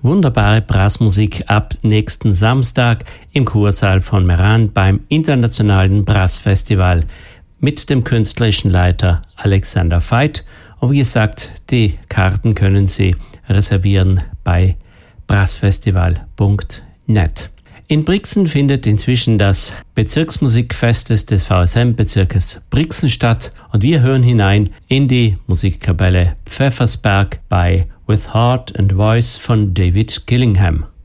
wunderbare Brassmusik ab nächsten Samstag im Kursaal von Meran beim Internationalen Brassfestival mit dem künstlerischen Leiter Alexander Veit. Und wie gesagt, die Karten können Sie reservieren bei brassfestival.net. In Brixen findet inzwischen das Bezirksmusikfest des VSM-Bezirkes Brixen statt und wir hören hinein in die Musikkapelle Pfeffersberg bei With Heart and Voice von David Gillingham.